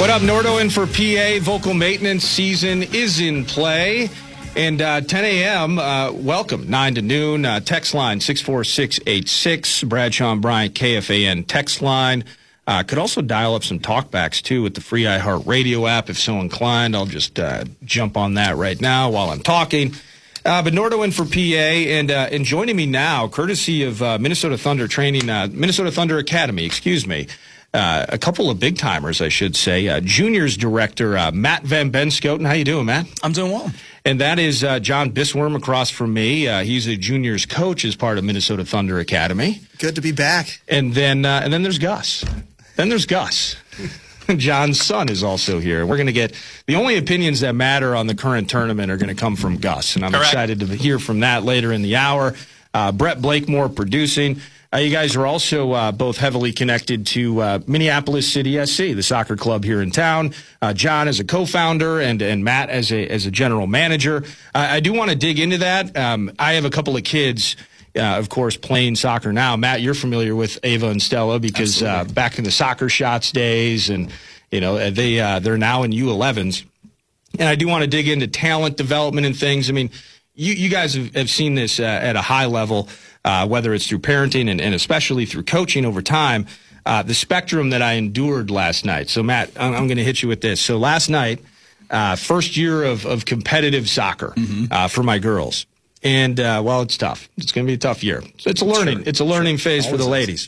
What up, Nordo in for PA. Vocal maintenance season is in play. And 10 a.m., welcome, 9 to noon. Text line 64686. Bradshaw and Bryant, KFAN text line. Could also dial up some talkbacks, too, with the free iHeartRadio app if so inclined. I'll just jump on that right now while I'm talking. But Nordo in for PA, and joining me now, courtesy of Minnesota Thunder Training, Minnesota Thunder Academy, a couple of big-timers, I should say. Juniors director Matt Van Benschoten. How you doing, Matt? I'm doing well. And that is John Bisworm across from me. He's a juniors coach as part of Minnesota Thunder Academy. Good to be back. And then there's Gus. John's son is also here. We're going to get the only opinions that matter on the current tournament are going to come from Gus, and I'm excited to hear from that later in the hour. Brett Blakemore producing. You guys are also both heavily connected to Minneapolis City SC, the soccer club here in town. John as a co-founder and Matt as a general manager. I do want to dig into that. I have a couple of kids, of course, playing soccer now. Matt, you're familiar with Ava and Stella because back in the Soccer Shots days, and they're now in U11s. And I do want to dig into talent development and things. I mean, you guys have seen this at a high level. Whether it's through parenting and especially through coaching over time, the spectrum that I endured last night. So, Matt, I'm going to hit you with this. So last night, first year of competitive soccer for my girls. And, it's tough. It's going to be a tough year. So it's a learning phase for the ladies.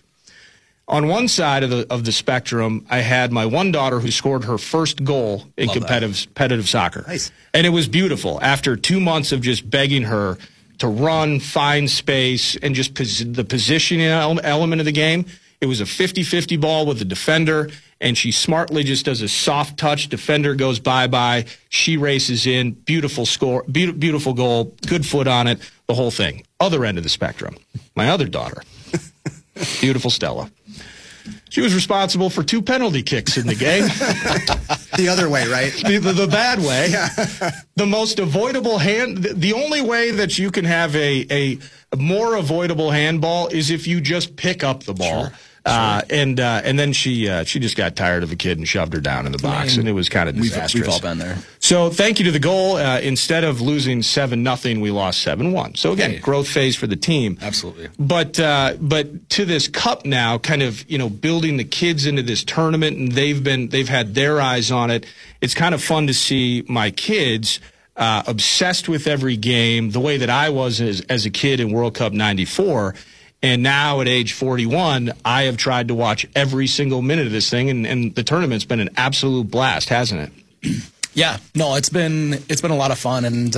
On one side of the spectrum, I had my one daughter who scored her first goal in competitive soccer. Nice. And it was beautiful. After 2 months of just begging her to run, find space, and just the positioning element of the game. It was a 50-50 ball with the defender, and she smartly just does a soft touch. Defender goes bye-bye. She races in. Beautiful score, beautiful goal, good foot on it, the whole thing. Other end of the spectrum, my other daughter, beautiful Stella. She was responsible for 2 penalty kicks in the game. The other way, right? The bad way. Yeah. The most avoidable the only way that you can have a more avoidable handball is if you just pick up the ball. Sure. And then she just got tired of the kid and shoved her down in the box, and it was kind of disastrous. We've all been there. So thank you to the goal. Instead of losing 7-0, we lost 7-1. So again, growth phase for the team. Absolutely. But to this cup now, kind of building the kids into this tournament, and they've had their eyes on it. It's kind of fun to see my kids obsessed with every game, the way that I was as a kid in World Cup '94. And now at age 41, I have tried to watch every single minute of this thing, and the tournament's been an absolute blast, hasn't it? Yeah, no, it's been a lot of fun, and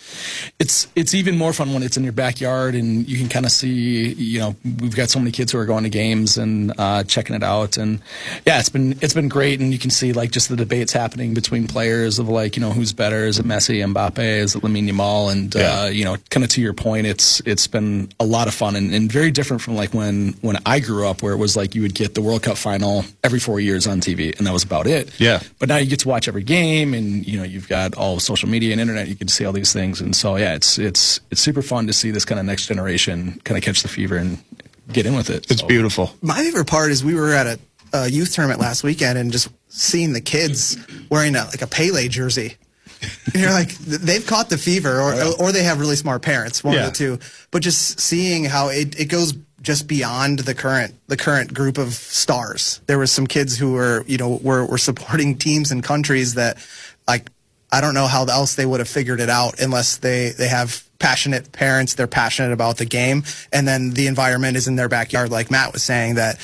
it's even more fun when it's in your backyard and you can kind of see. We've got so many kids who are going to games and checking it out, and yeah, it's been great, and you can see like just the debates happening between players of like who's better, is it Messi, Mbappe, is it Lamine Yamal, and kind of to your point, it's been a lot of fun and very different from like when I grew up, where it was like you would get the World Cup final every 4 years on TV, and that was about it. Yeah, but now you get to watch every game. And you've got all of social media and internet. You can see all these things, and so yeah, it's super fun to see this kind of next generation kind of catch the fever and get in with it. It's beautiful. My favorite part is we were at a youth tournament last weekend and just seeing the kids wearing a Pele jersey. And you're like, they've caught the fever, or they have really smart parents, one of the two. But just seeing how it goes just beyond the current group of stars. There were some kids who were supporting teams and countries that, like, I don't know how else they would have figured it out unless they have passionate parents, they're passionate about the game, and then the environment is in their backyard, like Matt was saying, that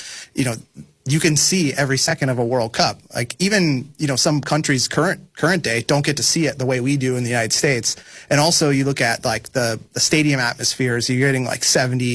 you can see every second of a World Cup. Like even, some countries current day don't get to see it the way we do in the United States. And also you look at like the stadium atmospheres, you're getting like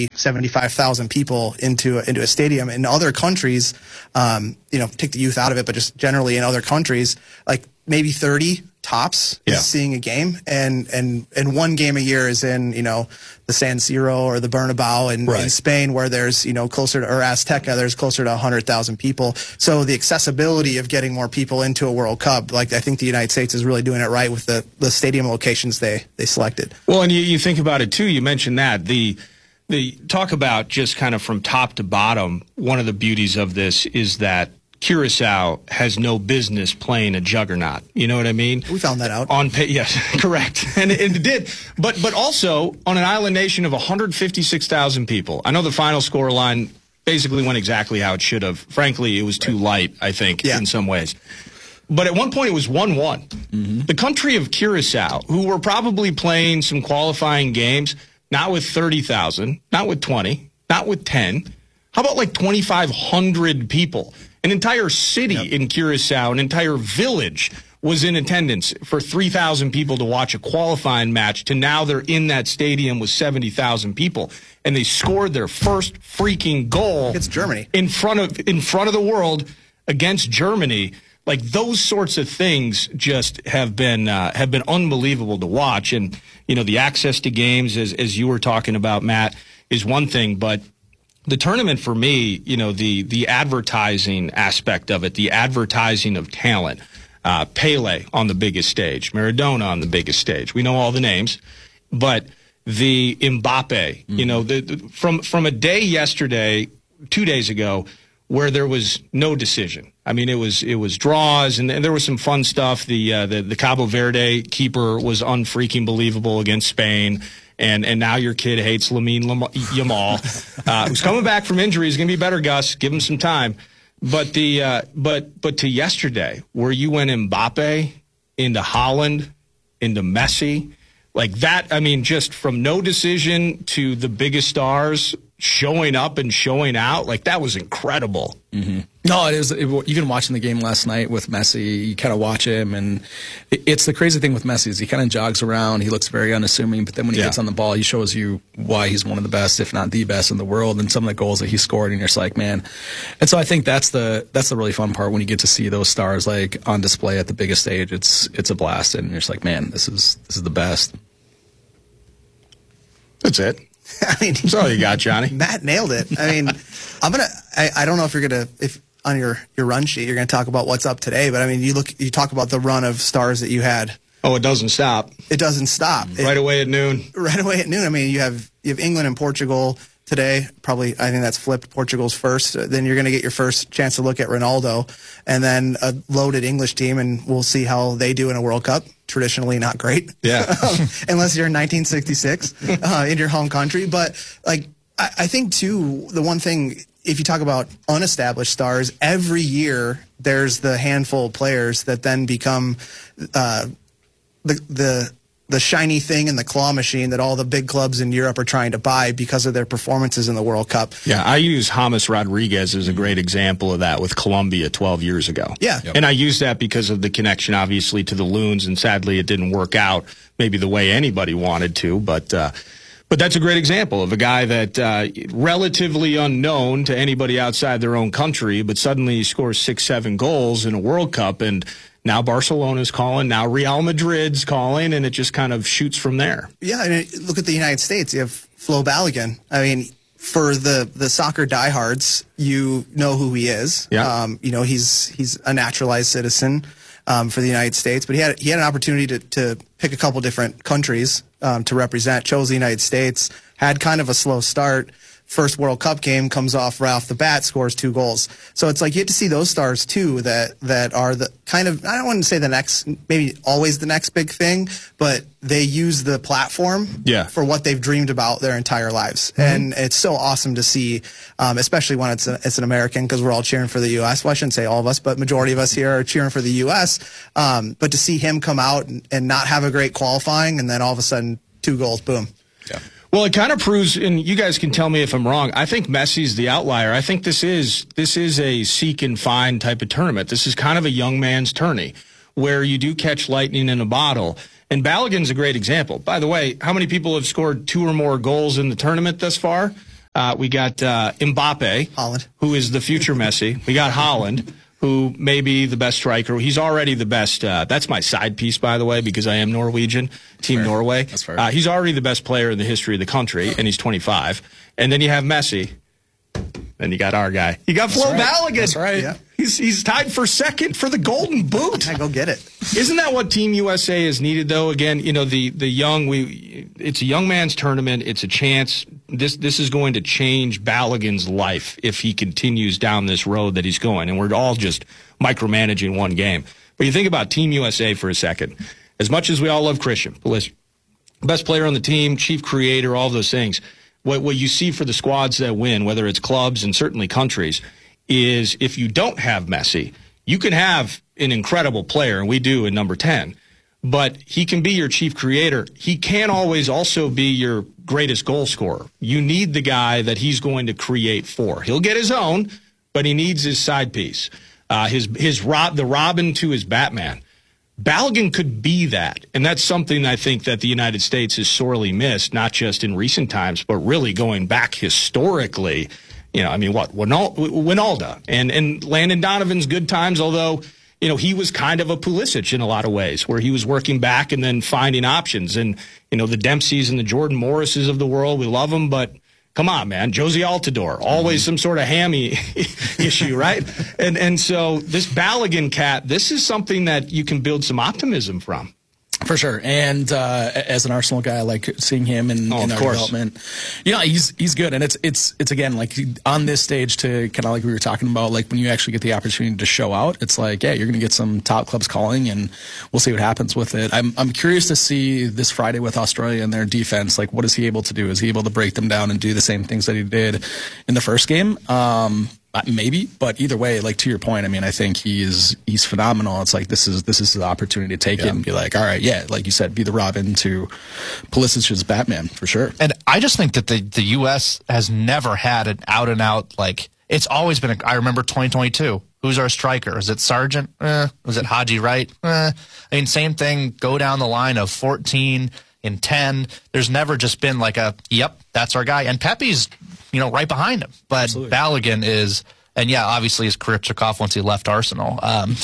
75,000 people into a stadium. In other countries, take the youth out of it, but just generally in other countries, like maybe 30 tops is seeing a game, and one game a year is in the San Siro or the Bernabeu in Spain, where there's closer to, or Azteca, there's closer to 100,000 people. So the accessibility of getting more people into a World Cup, like I think the United States is really doing it right with the stadium locations they selected. Well, and you think about it too. You mentioned that the talk about just kind of from top to bottom. One of the beauties of this is that Curacao has no business playing a juggernaut. You know what I mean? We found that out. Yes, correct. And it did. But also on an island nation of 156,000 people. I know the final score line basically went exactly how it should have. Frankly, it was too light, I think, in some ways. But at one point, it was 1-1. Mm-hmm. The country of Curacao, who were probably playing some qualifying games, not with 30,000, not with 20, not with 10. How about like 2,500 people? An entire city in Curacao, an entire village was in attendance for 3,000 people to watch a qualifying match, to now they're in that stadium with 70,000 people. And they scored their first freaking goal. Against Germany. In front of the world against Germany. Like, those sorts of things just have been unbelievable to watch. And, you know, the access to games, as you were talking about, Matt, is one thing, but the tournament for me, you know, the advertising aspect of it, the advertising of talent, Pele on the biggest stage, Maradona on the biggest stage. We know all the names, but the Mbappe, you know, from a day yesterday, 2 days ago, where there was no decision. I mean, it was draws, and there was some fun stuff. The Cabo Verde keeper was unfreaking believable against Spain. And now your kid hates Lamine Yamal, who's coming back from injury. He's going to be better, Gus. Give him some time. But but to yesterday, where you went Mbappe into Haaland, into Messi, like that. I mean, just from no decision to the biggest stars showing up and showing out, like that was incredible. Mm-hmm. No, it is. Even watching the game last night with Messi, you kind of watch him, and it's the crazy thing with Messi is he kind of jogs around. He looks very unassuming, but then when he gets on the ball, he shows you why he's one of the best, if not the best in the world, and some of the goals that he scored, and you're just like, man. And so I think that's the really fun part when you get to see those stars like on display at the biggest stage. It's a blast, and you're just like, man, this is the best. That's it. I mean, that's all you got, Johnny. Matt nailed it. I mean, I don't know if you're gonna, if on your run sheet you're gonna talk about what's up today, but I mean, you talk about the run of stars that you had. Oh, it doesn't stop. It doesn't stop. Right away at noon. Right away at noon. I mean, you have England and Portugal today. Probably, I think that's flipped. Portugal's first. Then you're going to get your first chance to look at Ronaldo, and then a loaded English team, and we'll see how they do in a World Cup. Traditionally not great. Yeah. Unless you're in 1966 in your home country. But like, I think too, the one thing, if you talk about unestablished stars, every year there's the handful of players that then become the shiny thing in the claw machine that all the big clubs in Europe are trying to buy because of their performances in the World Cup. Yeah, I use James Rodriguez as a great example of that with Colombia 12 years ago. Yeah. Yep. And I use that because of the connection, obviously, to the Loons, and sadly it didn't work out maybe the way anybody wanted to, but that's a great example of a guy that relatively unknown to anybody outside their own country, but suddenly he scores 6-7 goals in a World Cup, and now Barcelona's calling, now Real Madrid's calling, and it just kind of shoots from there. Yeah, and look at the United States. You have Flo Balogun. I mean, for the soccer diehards, you know who he is. Yeah. You know, he's a naturalized citizen for the United States, but he had an opportunity to pick a couple different countries to represent. Chose the United States. Had kind of a slow start. First World Cup game, comes off right off the bat, scores 2 goals. So it's like you get to see those stars too that are the kind of, I don't want to say the next, maybe always the next big thing, but they use the platform for what they've dreamed about their entire lives. Mm-hmm. And it's so awesome to see, especially when it's an American, because we're all cheering for the U.S. Well, I shouldn't say all of us, but majority of us here are cheering for the U.S. But to see him come out and not have a great qualifying, and then all of a sudden 2 goals, boom. Yeah. Well, it kind of proves, and you guys can tell me if I'm wrong, I think Messi's the outlier. I think this is a seek and find type of tournament. This is kind of a young man's tourney where you do catch lightning in a bottle. And Balogun's a great example. By the way, how many people have scored 2 or more goals in the tournament thus far? We got Mbappe, Haaland, who is the future Messi. We got Haaland, who may be the best striker. He's already the best. That's my side piece, by the way, because I am Norwegian, Team fair. Norway. That's fair. He's already the best player in the history of the country, and he's 25. And then you have Messi. Then you got our guy. You got Flo Balogun. That's right. Yeah. He's tied for second for the Golden Boot. I go get it. Isn't that what Team USA is needed, though? Again, you know, the young, it's a young man's tournament. It's a chance. this is going to change Balogun's life if he continues down this road that he's going. And we're all just micromanaging one game. But you think about Team USA for a second. As much as we all love Christian Pulisic, best player on the team, chief creator, all those things, what you see for the squads that win, whether it's clubs and certainly countries, is if you don't have Messi, you can have an incredible player, and we do in number 10, but he can be your chief creator. He can't always also be your greatest goal scorer. You need the guy that he's going to create for. He'll get his own, but he needs his side piece. The Robin to his Batman. Balogun could be that, and that's something I think that the United States has sorely missed, not just in recent times, but really going back historically. Wijnaldum and Landon Donovan's good times, although, he was kind of a Pulisic in a lot of ways, where he was working back and then finding options. And, the Dempseys and the Jordan Morrises of the world, we love them, but come on, man. Josie Altidore, always some sort of hammy issue, right? And so this Balogun cat, this is something that you can build some optimism from. For sure. And as an Arsenal guy, I like seeing him in our development. He's good. And it's again, like on this stage, to kind of like we were talking about, like when you actually get the opportunity to show out, it's like, yeah, you're going to get some top clubs calling, and we'll see what happens with it. I'm curious to see this Friday with Australia and their defense. Like, what is he able to do? Is he able to break them down and do the same things that he did in the first game? Maybe, but either way, like to your point, I mean, I think he's phenomenal. It's like this is the opportunity to take it and be like, all right, yeah, like you said, be the Robin to Pulisic's Batman for sure. And I just think that the U.S. has never had an out and out, like, it's always been. I remember 2022. Who's our striker? Is it Sargent? Was it Haji Wright? I mean, same thing. Go down the line of 14 and 10. There's never just been like yep, that's our guy. And Pepe's, right behind him. But absolutely. Balogun is, and yeah, obviously his career took off once he left Arsenal.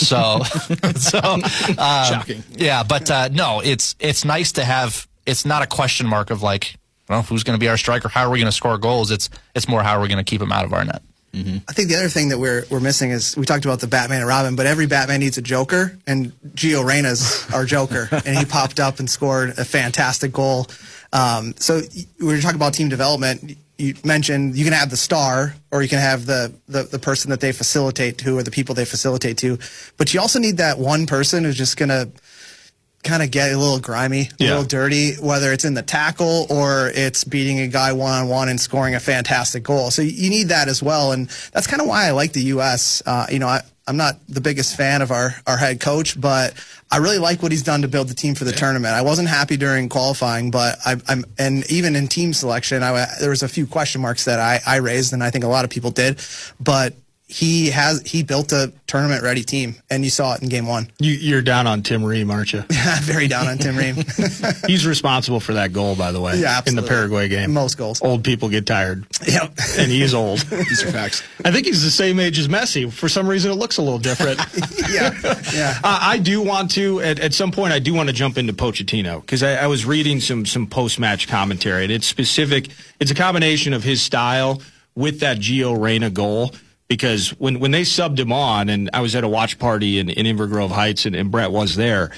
Shocking. Yeah, but no, it's nice to have. It's not a question mark of like, who's going to be our striker? How are we going to score goals? It's more how are we going to keep him out of our net. Mm-hmm. I think the other thing that we're missing is, we talked about the Batman and Robin, but every Batman needs a Joker, and Gio Reyna's our Joker, and he popped up and scored a fantastic goal. So we were talking about team development. You mentioned you can have the star, or you can have the person that they facilitate to, or the people they facilitate to, but you also need that one person who's just going to kind of get a little grimy, a little dirty, whether it's in the tackle or it's beating a guy one-on-one and scoring a fantastic goal. So you need that as well, and that's kind of why I like the U.S. I'm not the biggest fan of our head coach, but I really like what he's done to build the team for the tournament. I wasn't happy during qualifying, but and even in team selection, there was a few question marks that I raised, and I think a lot of people did, but he built a tournament-ready team, and you saw it in Game 1. You're down on Tim Ream, aren't you? Very down on Tim Ream. He's responsible for that goal, by the way, in the Paraguay game. Most goals. Old people get tired. Yep. And he is old. These are facts. I think he's the same age as Messi. For some reason, it looks a little different. Yeah. I do want to, at some point, I do want to jump into Pochettino, because I was reading some post-match commentary, and it's specific. It's a combination of his style with that Gio Reyna goal. Because when they subbed him on, and I was at a watch party in Inver Grove Heights, and Brett was there,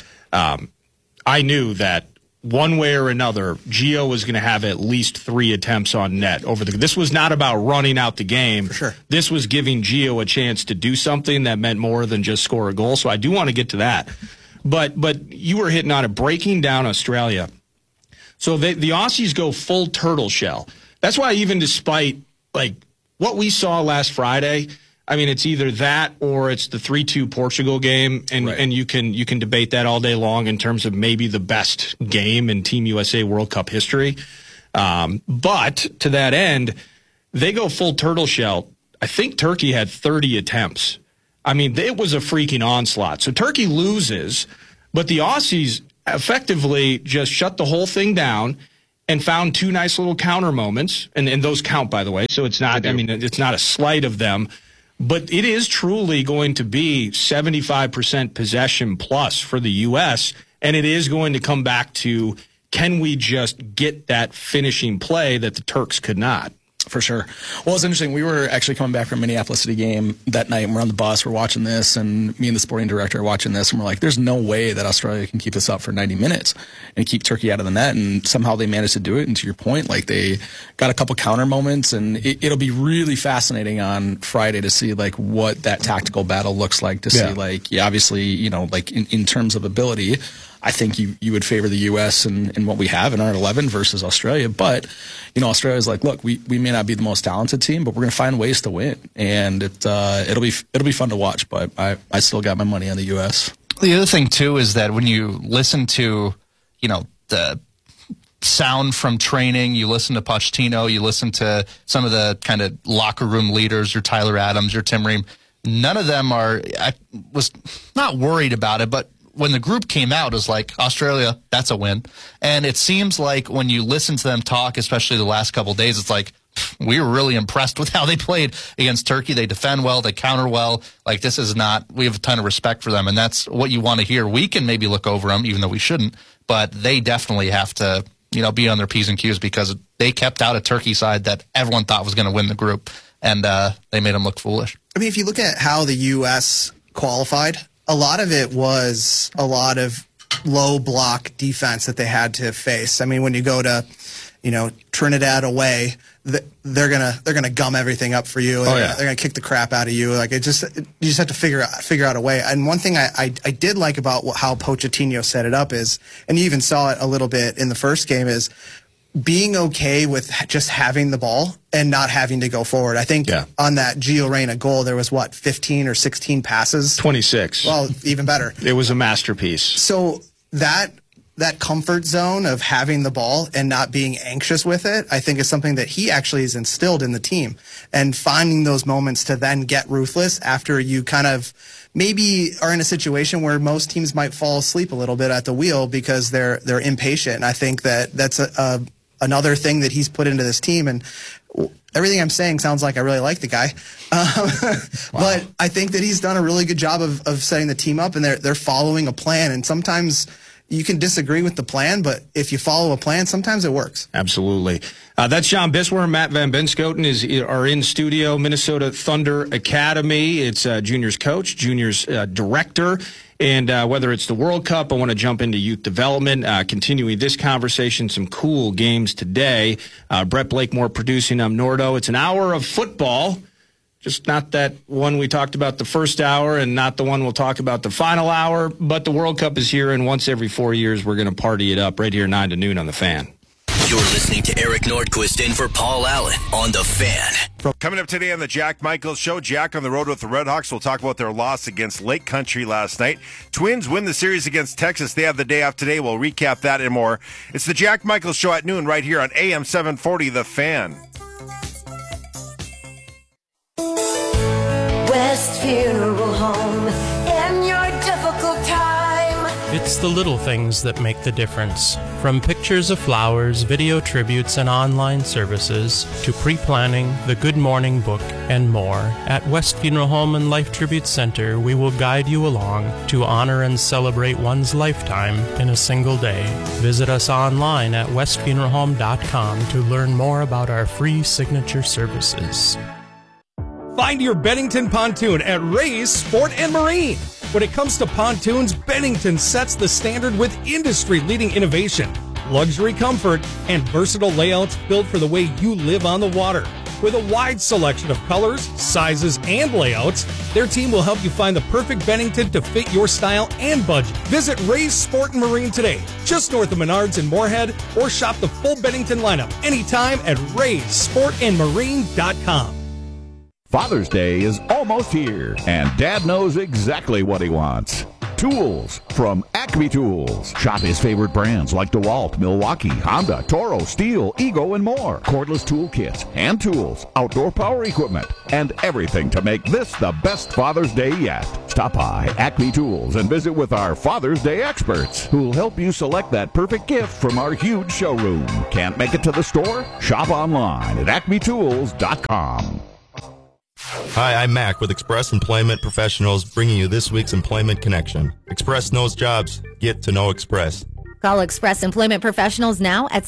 I knew that one way or another, Gio was going to have at least 3 attempts on net. This was not about running out the game. For sure. This was giving Gio a chance to do something that meant more than just score a goal. So I do want to get to that. But you were hitting on it, breaking down Australia. So the Aussies go full turtle shell. That's why even despite, like, what we saw last Friday, I mean, it's either that or it's the 3-2 Portugal game, and you can debate that all day long in terms of maybe the best game in Team USA World Cup history. But to that end, they go full turtle shell. I think Turkey had 30 attempts. I mean, it was a freaking onslaught. So Turkey loses, but the Aussies effectively just shut the whole thing down and found 2 nice little counter moments, and those count, by the way. So it's not, I mean, it's not a slight of them, but it is truly going to be 75% possession plus for the U.S., and it is going to come back to, can we just get that finishing play that the Turks could not? For sure. Well, it's interesting. We were actually coming back from a Minneapolis City game that night, and we're on the bus. We're watching this, and me and the sporting director are watching this, and we're like, there's no way that Australia can keep this up for 90 minutes and keep Turkey out of the net. And somehow they managed to do it. And to your point, like, they got a couple counter moments, and it'll be really fascinating on Friday to see, like, what that tactical battle looks like, to see, like, obviously, you know, like, in terms of ability, I think you would favor the U.S. and what we have in our 11 versus Australia. But, you know, Australia's like, look, we may not be the most talented team, but we're going to find ways to win. And it'll be fun to watch, but I still got my money on the U.S. The other thing, too, is that when you listen to, you know, the sound from training, you listen to Pochettino, you listen to some of the kind of locker room leaders, your Tyler Adams, your Tim Ream, none of them I was not worried about it, but when the group came out, it was like, Australia, that's a win. And it seems like when you listen to them talk, especially the last couple of days, it's like, we were really impressed with how they played against Turkey. They defend well, they counter well. Like, this is not, we have a ton of respect for them, and that's what you want to hear. We can maybe look over them, even though we shouldn't, but they definitely have to, you know, be on their P's and Q's, because they kept out a Turkey side that everyone thought was going to win the group, and they made them look foolish. I mean, if you look at how the U.S. qualified, a lot of it was a lot of low block defense that they had to face. I mean, when you go to, you know, Trinidad away, they're gonna gum everything up for you. They're gonna kick the crap out of you. Like, you just have to figure out a way. And one thing I did like about how Pochettino set it up is, and you even saw it a little bit in the first game, is being okay with just having the ball and not having to go forward. I think on that Gio Reyna goal, there was 15 or 16 passes? 26. Well, even better. It was a masterpiece. So that comfort zone of having the ball and not being anxious with it, I think is something that he actually has instilled in the team. And finding those moments to then get ruthless after you kind of maybe are in a situation where most teams might fall asleep a little bit at the wheel because they're impatient. And I think that's another thing that he's put into this team. And everything I'm saying sounds like I really like the guy. But I think that he's done a really good job of setting the team up, and they're following a plan. And sometimes you can disagree with the plan, but if you follow a plan, sometimes it works. Absolutely. That's John Biswer. Matt Van Benschoten are in studio. Minnesota Thunder Academy. It's juniors coach, juniors director. And whether it's the World Cup, I want to jump into youth development, continuing this conversation, some cool games today. Brett Blakemore producing. I'm Nordo. It's an hour of football, just not that one we talked about the first hour and not the one we'll talk about the final hour. But the World Cup is here, and once every 4 years, we're going to party it up right here 9 to noon on The Fan. You're listening to Eric Nordquist in for Paul Allen on The Fan. Coming up today on the Jack Michaels Show, Jack on the road with the Redhawks. We'll talk about their loss against Lake Country last night. Twins win the series against Texas. They have the day off today. We'll recap that and more. It's the Jack Michaels Show at noon right here on AM 740, The Fan. West Funeral Home in your difficult time. It's the little things that make the difference. From pictures of flowers, video tributes, and online services, to pre-planning, the Good Morning book, and more, at West Funeral Home and Life Tribute Center, we will guide you along to honor and celebrate one's lifetime in a single day. Visit us online at westfuneralhome.com to learn more about our free signature services. Find your Bennington pontoon at Ray's Sport and Marine. When it comes to pontoons, Bennington sets the standard with industry-leading innovation, luxury comfort, and versatile layouts built for the way you live on the water. With a wide selection of colors, sizes, and layouts, their team will help you find the perfect Bennington to fit your style and budget. Visit Ray's Sport and Marine today, just north of Menards in Moorhead, or shop the full Bennington lineup anytime at raysportandmarine.com. Father's Day is almost here, and Dad knows exactly what he wants. Tools from Acme Tools. Shop his favorite brands like DeWalt, Milwaukee, Honda, Toro, Steel, Ego, and more. Cordless tool kits, hand tools, outdoor power equipment, and everything to make this the best Father's Day yet. Stop by Acme Tools and visit with our Father's Day experts, who'll help you select that perfect gift from our huge showroom. Can't make it to the store? Shop online at acmetools.com. Hi, I'm Mac with Express Employment Professionals, bringing you this week's Employment Connection. Express knows jobs. Get to know Express. Call Express Employment Professionals now at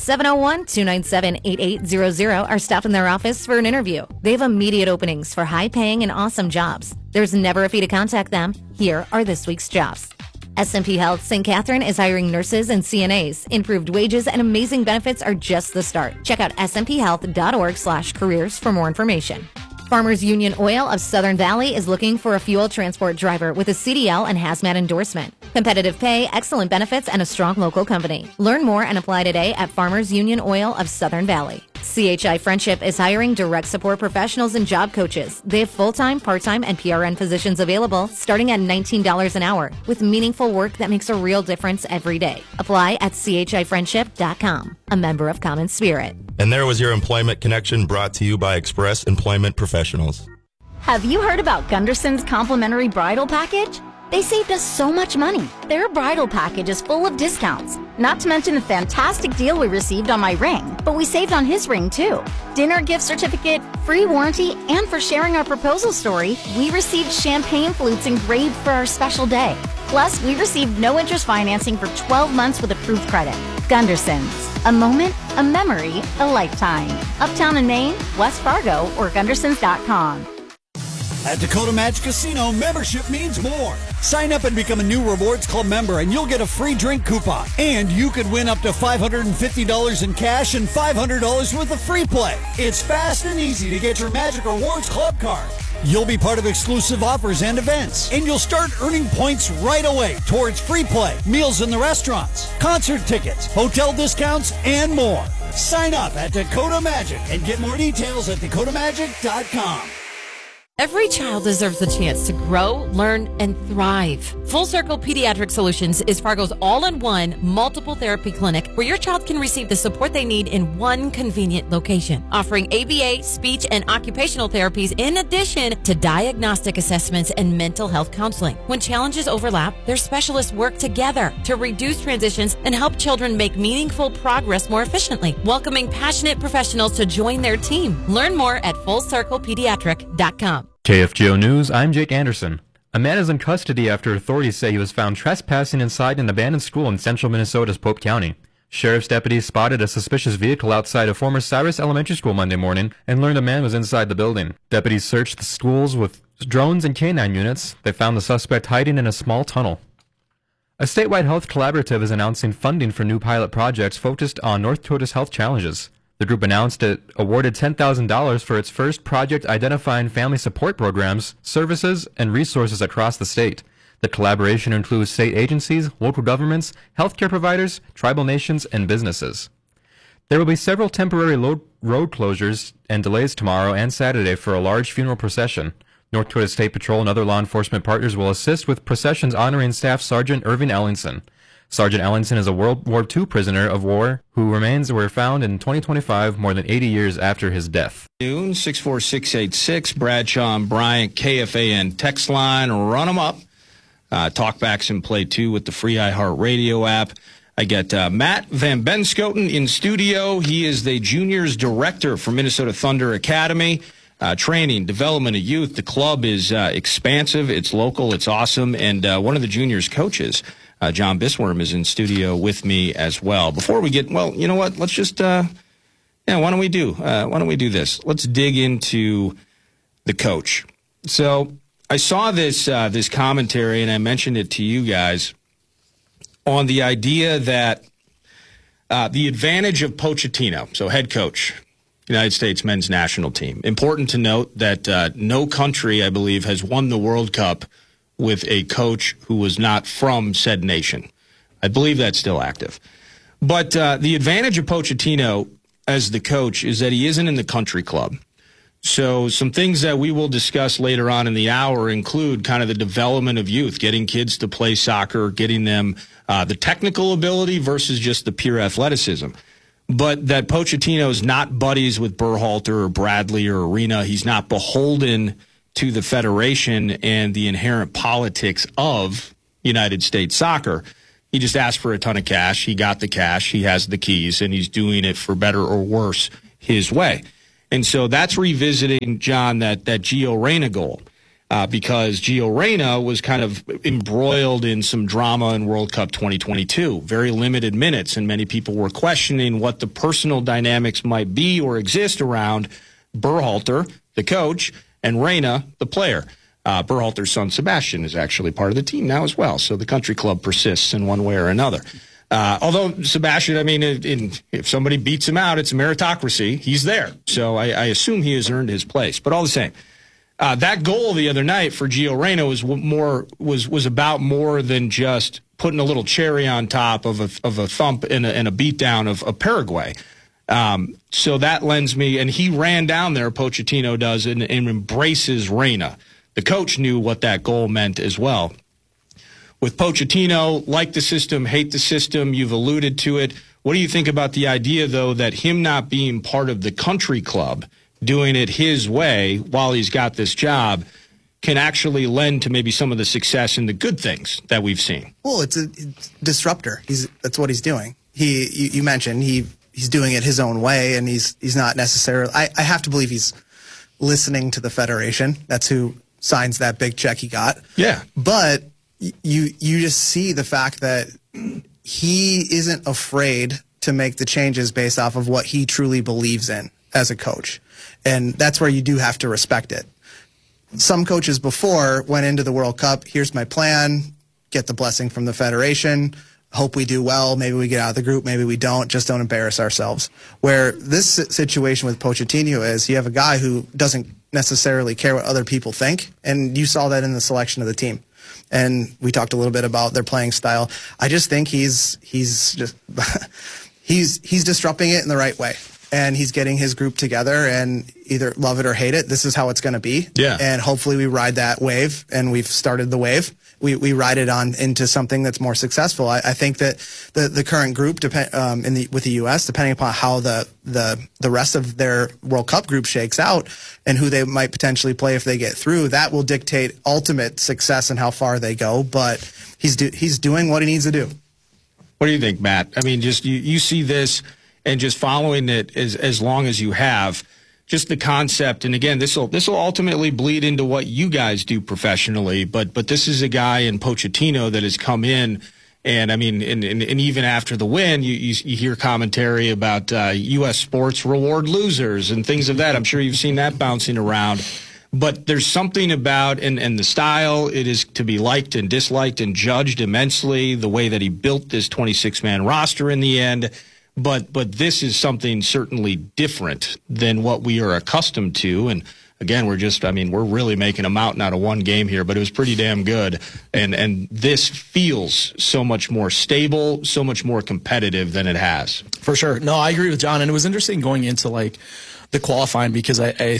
701-297-8800 or stop in their office for an interview. They have immediate openings for high-paying and awesome jobs. There's never a fee to contact them. Here are this week's jobs. SMP Health St. Catherine is hiring nurses and CNAs. Improved wages and amazing benefits are just the start. Check out smphealth.org/careers for more information. Farmers Union Oil of Southern Valley is looking for a fuel transport driver with a CDL and hazmat endorsement. Competitive pay, excellent benefits, and a strong local company. Learn more and apply today at Farmers Union Oil of Southern Valley. CHI Friendship is hiring direct support professionals and job coaches. They have full-time, part-time, and PRN positions available starting at $19 an hour with meaningful work that makes a real difference every day. Apply at chifriendship.com, a member of Common Spirit. And there was your Employment Connection brought to you by Express Employment Professionals. Have you heard about Gunderson's complimentary bridal package? They saved us so much money. Their bridal package is full of discounts. Not to mention the fantastic deal we received on my ring, but we saved on his ring too. Dinner gift certificate, free warranty, and for sharing our proposal story, we received champagne flutes engraved for our special day. Plus, we received no interest financing for 12 months with approved credit. Gunderson's. A moment, a memory, a lifetime. Uptown in Maine, West Fargo, or Gundersons.com. At Dakota Magic Casino, membership means more. Sign up and become a new Rewards Club member, and you'll get a free drink coupon. And you could win up to $550 in cash and $500 worth of free play. It's fast and easy to get your Magic Rewards Club card. You'll be part of exclusive offers and events, and you'll start earning points right away towards free play, meals in the restaurants, concert tickets, hotel discounts, and more. Sign up at Dakota Magic and get more details at dakotamagic.com. Every child deserves a chance to grow, learn, and thrive. Full Circle Pediatric Solutions is Fargo's all-in-one multiple therapy clinic where your child can receive the support they need in one convenient location, offering ABA, speech, and occupational therapies in addition to diagnostic assessments and mental health counseling. When challenges overlap, their specialists work together to reduce transitions and help children make meaningful progress more efficiently, welcoming passionate professionals to join their team. Learn more at FullCirclePediatric.com. KFGO News, I'm Jake Anderson. A man is in custody after authorities say he was found trespassing inside an abandoned school in central Minnesota's Pope County. Sheriff's deputies spotted a suspicious vehicle outside of former Cyrus Elementary School Monday morning and learned a man was inside the building. Deputies searched the schools with drones and canine units. They found the suspect hiding in a small tunnel. A statewide health collaborative is announcing funding for new pilot projects focused on North Dakota's health challenges. The group announced it awarded $10,000 for its first project identifying family support programs, services, and resources across the state. The collaboration includes state agencies, local governments, healthcare providers, tribal nations, and businesses. There will be several temporary road closures and delays tomorrow and Saturday for a large funeral procession. North Dakota State Patrol and other law enforcement partners will assist with processions honoring Staff Sergeant Irving Ellingson. Sergeant Ellingson is a World War II prisoner of war whose remains were found in 2025, more than 80 years after his death. 64686, Bradshaw and Bryant, KFAN text line, run them up. Talkbacks and play too with the free iHeartRadio app. I get Matt Van Benschoten in studio. He is the juniors director for Minnesota Thunder Academy. Training, development of youth. The club is expansive. It's local. It's awesome. And one of the juniors coaches, John Bisworm, is in studio with me as well. Before we get, well, you know what? Let's just, why don't we do this? Let's dig into the coach. So I saw this this commentary, and I mentioned it to you guys on the idea that the advantage of Pochettino, so head coach, United States men's national team. Important to note that no country, I believe, has won the World Cup with a coach who was not from said nation. I believe that's still active. But the advantage of Pochettino as the coach is that he isn't in the country club. So some things that we will discuss later on in the hour include kind of the development of youth, getting kids to play soccer, getting them the technical ability versus just the pure athleticism. But that Pochettino is not buddies with Berhalter or Bradley or Arena. He's not beholden to the federation and the inherent politics of United States soccer. He just asked for a ton of cash. He got the cash. He has the keys, and he's doing it for better or worse his way. And so that's revisiting, John, that Gio Reyna goal. because Gio Reyna was kind of embroiled in some drama in World Cup 2022. Very limited minutes, and many people were questioning what the personal dynamics might be or exist around Berhalter, the coach, and Reyna, the player. Berhalter's son, Sebastian, is actually part of the team now as well, so the country club persists in one way or another. Although Sebastian, I mean, if somebody beats him out, it's a meritocracy. He's there. So I assume he has earned his place. But all the same, that goal the other night for Gio Reyna was about more than just putting a little cherry on top of a thump and a beatdown of Paraguay. So that lends me, and he ran down there, Pochettino does, and embraces Reyna. The coach knew what that goal meant as well. With Pochettino, like the system, hate the system, you've alluded to it. What do you think about the idea, though, that him not being part of the country club, doing it his way while he's got this job, can actually lend to maybe some of the success and the good things that we've seen? Well, it's a disruptor. That's what he's doing. You mentioned he's doing it his own way, and he's not necessarily. I have to believe he's listening to the Federation. That's who signs that big check he got. Yeah, but you just see the fact that he isn't afraid to make the changes based off of what he truly believes in as a coach. And that's where you do have to respect it. Some coaches before went into the World Cup, here's my plan, get the blessing from the Federation, hope we do well, maybe we get out of the group, maybe we don't, just don't embarrass ourselves. Where this situation with Pochettino is, you have a guy who doesn't necessarily care what other people think, and you saw that in the selection of the team. And we talked a little bit about their playing style. I just think he's just he's disrupting it in the right way, and he's getting his group together. And either love it or hate it, this is how it's going to be. Yeah. And hopefully we ride that wave, and we've started the wave. We ride it on into something that's more successful. I think that the current group with the U.S., depending upon how the rest of their World Cup group shakes out and who they might potentially play if they get through, that will dictate ultimate success and how far they go. But he's doing what he needs to do. What do you think, Matt? I mean, just you see this and just following it as long as you have. Just the concept, and again, this will ultimately bleed into what you guys do professionally. But this is a guy in Pochettino that has come in, and I mean, and even after the win, you hear commentary about U.S. sports reward losers and things of that. I'm sure you've seen that bouncing around. But there's something about, and the style, it is to be liked and disliked and judged immensely. The way that he built this 26-man roster in the end. But this is something certainly different than what we are accustomed to. And again, we're really making a mountain out of one game here, but it was pretty damn good. And this feels so much more stable, so much more competitive than it has. For sure. No, I agree with John. And it was interesting going into the qualifying, because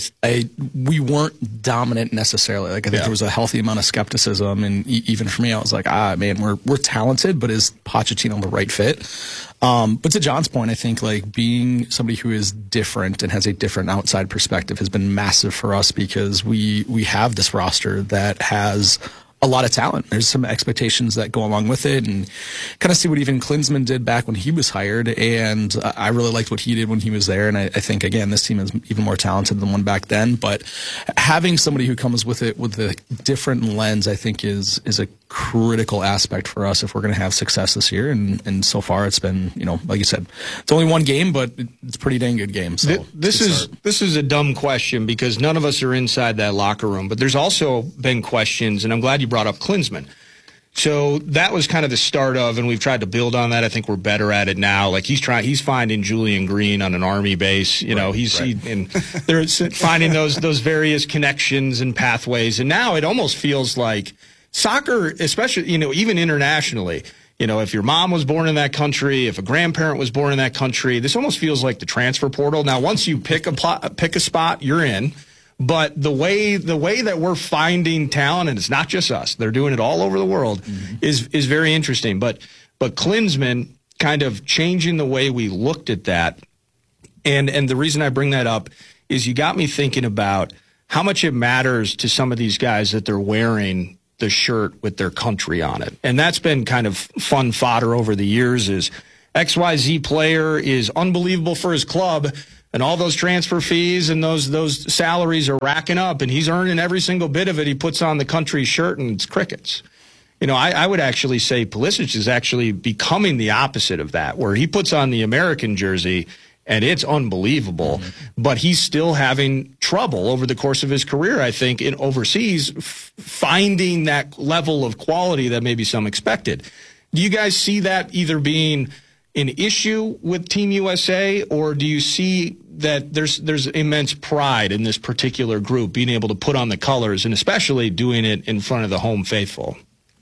we weren't dominant necessarily. I think there was a healthy amount of skepticism, and even for me, I was like, man, we're talented, but is Pochettino the right fit? But to John's point, I think being somebody who is different and has a different outside perspective has been massive for us, because we have this roster that has a lot of talent. There's some expectations that go along with it, and kind of see what even Klinsmann did back when he was hired. And I really liked what he did when he was there. And I think, again, this team is even more talented than one back then. But having somebody who comes with it with a different lens, I think is a critical aspect for us if we're going to have success this year. And so far it's been, like you said, it's only one game, but it's a pretty dang good game. So this is a dumb question, because none of us are inside that locker room, but there's also been questions, and I'm glad you brought up Klinsmann. So that was kind of the start of, and we've tried to build on that. I think we're better at it now. He's finding Julian Green on an Army base. And they're finding those various connections and pathways. And now it almost feels like soccer, especially, even internationally, if your mom was born in that country, if a grandparent was born in that country, this almost feels like the transfer portal. Now, once you pick a spot, you're in. But the way that we're finding talent, and it's not just us, they're doing it all over the world, is very interesting. But Klinsmann kind of changing the way we looked at that. And the reason I bring that up is you got me thinking about how much it matters to some of these guys that they're wearing the shirt with their country on it. And that's been kind of fun fodder over the years, is XYZ player is unbelievable for his club, And all those transfer fees and those salaries are racking up, and he's earning every single bit of it. He puts on the country shirt, and it's crickets. You know, I would actually say Pulisic is actually becoming the opposite of that, where he puts on the American jersey, and it's unbelievable. But he's still having trouble over the course of his career, I think, in overseas, finding that level of quality that maybe some expected. Do you guys see that either being an issue with Team USA, or do you see that there's immense pride in this particular group being able to put on the colors, and especially doing it in front of the home faithful?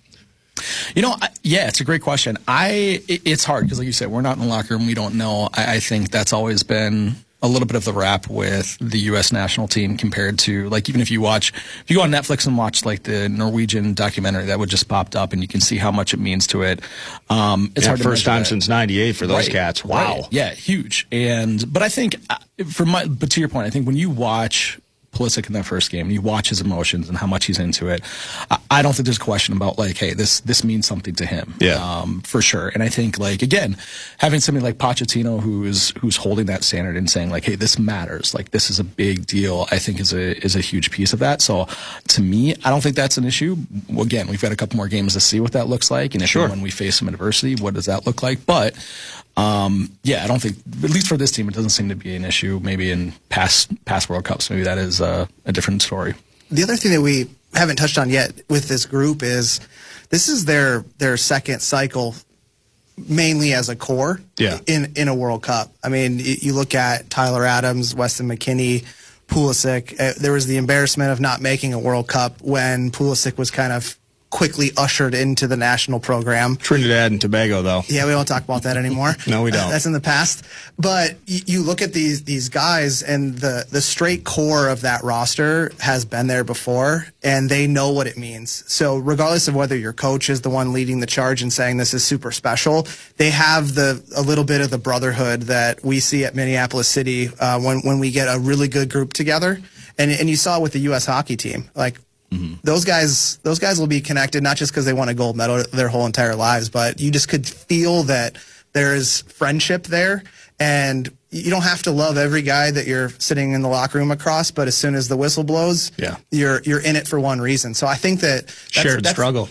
You know, yeah, it's a great question. It's hard because, like you said, we're not in the locker room. We don't know. I think that's always been a little bit of the rap with the U.S. national team compared to, like, even if you go on Netflix and watch, like, the Norwegian documentary that would just popped up, and you can see how much it means to it. It's hard to first time since '98 for those cats. Wow. Right. Yeah, huge. But I think, but to your point, I think when you watch Pulisic in that first game, and you watch his emotions and how much he's into it, I don't think there's a question about, like, hey, this means something to him. Yeah. For sure. And I think, like, again, having somebody like Pochettino who's holding that standard and saying, like, hey, this matters, like, this is a big deal, I think is a huge piece of that. So to me, I don't think that's an issue. Again, we've got a couple more games to see what that looks like, and if and when we face some adversity, what does that look like? But yeah, I don't think, at least for this team, it doesn't seem to be an issue. Maybe in past World Cups, maybe that is a different story. The other thing that we haven't touched on yet with this group is this is their second cycle, mainly as a core in a World Cup. I mean, you look at Tyler Adams, Weston McKennie, Pulisic. There was the embarrassment of not making a World Cup when Pulisic was kind of quickly ushered into the national program. Trinidad and Tobago, though. Yeah, we don't talk about that anymore. No, we don't. That's in the past. But you look at these guys, and the straight core of that roster has been there before, and they know what it means. So regardless of whether your coach is the one leading the charge and saying this is super special, they have a little bit of the brotherhood that we see at Minneapolis City when we get a really good group together. And you saw it with the U.S. hockey team. Like, those guys will be connected, not just because they won a gold medal their whole entire lives, but you just could feel that there is friendship there. And you don't have to love every guy that you're sitting in the locker room across, but as soon as the whistle blows, you're in it for one reason. So I think that's shared struggle.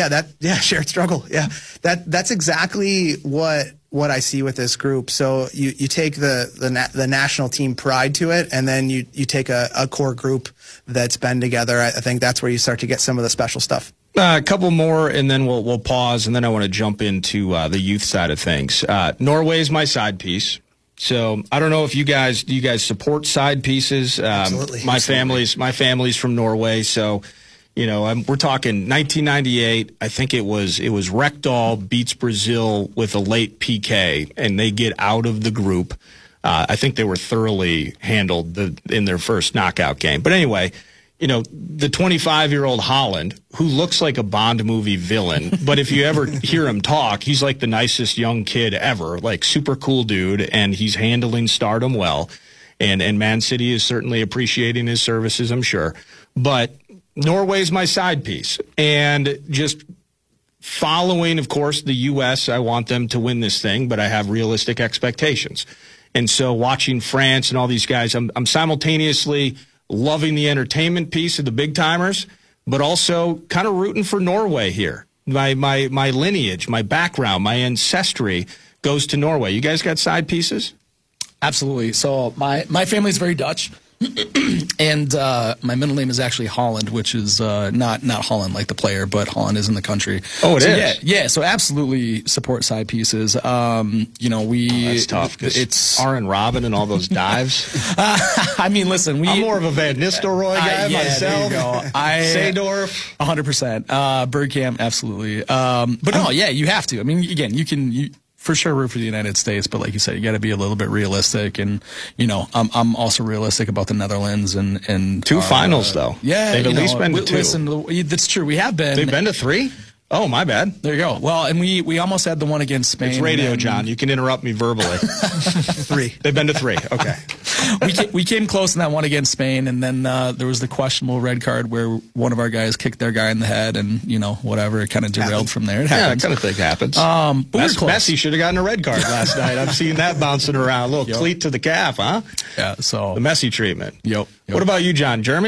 Shared struggle. Yeah, that's exactly what I see with this group. So you take the national team pride to it, and then you take a core group that's been together. I think that's where you start to get some of the special stuff. A couple more, and then we'll pause, and then I want to jump into the youth side of things. Norway's my side piece. So I don't know if do you guys support side pieces? Absolutely. My family's from Norway, so you know we're talking 1998. I think it was Rekdal beats Brazil with a late PK, and they get out of the group. I think they were thoroughly handled in their first knockout game. But anyway, you know, the 25-year-old Haaland, who looks like a Bond movie villain, but if you ever hear him talk, he's like the nicest young kid ever, like super cool dude, and he's handling stardom well. And Man City is certainly appreciating his services, I'm sure. But Norway's my side piece. And just following, of course, the U.S., I want them to win this thing, but I have realistic expectations. And so watching France and all these guys, I'm simultaneously loving the entertainment piece of the big timers, but also kind of rooting for Norway here. My lineage, my background, my ancestry goes to Norway. You guys got side pieces? Absolutely. So my family's very Dutch. And my middle name is actually Holland, which is not Holland like the player, but Holland is in the country. Oh, it is? Yeah. So absolutely support side pieces. You know, that's tough. It's Arjen Robben and all those dives. I mean, listen, I'm more of a Van Nistelrooy guy myself. There you go. Seedorf. 100%. Bergkamp, absolutely. But no, yeah, you have to. I mean, again, you for sure root for the United States, but like you said, you got to be a little bit realistic. And you know, I'm also realistic about the Netherlands and two finals though. Yeah, they've at least been to two. Listen, that's true. We have been. They've been to three. Oh, my bad. There you go. Well, and we almost had the one against Spain. It's radio, John. You can interrupt me verbally. 3. They've been to 3. Okay. we came close in that one against Spain, and then there was the questionable red card where one of our guys kicked their guy in the head, and whatever, it kind of derailed from there. It happens. That kind of thing happens. But we were close. Messi should have gotten a red card last night. I've seen that bouncing around, a little cleat to the calf, huh? Yeah. So the Messi treatment. Yep. What about you, John? Germany?